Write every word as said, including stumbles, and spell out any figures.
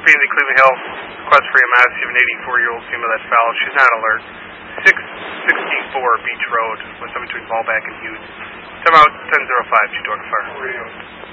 Phoenix, Cleveland Hill. Request for E M S. You have an eighty-four-year-old female that fell. She's not alert. six sixty-four Beach Road, with some between Ballback and Hughes. Time out ten oh five, Two Door Fire.